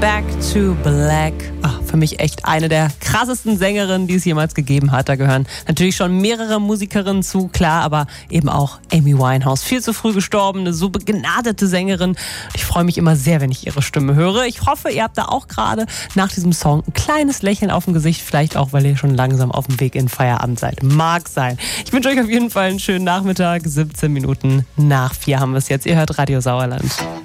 Back to Black. Für mich echt eine der krassesten Sängerinnen, die es jemals gegeben hat. Da gehören natürlich schon mehrere Musikerinnen zu, klar, aber eben auch Amy Winehouse. Viel zu früh gestorben, eine so begnadete Sängerin. Ich freue mich immer sehr, wenn ich ihre Stimme höre. Ich hoffe, ihr habt da auch gerade nach diesem Song ein kleines Lächeln auf dem Gesicht. Vielleicht auch, weil ihr schon langsam auf dem Weg in Feierabend seid. Mag sein. Ich wünsche euch auf jeden Fall einen schönen Nachmittag. 17 Minuten nach 4 haben wir es jetzt. Ihr hört Radio Sauerland.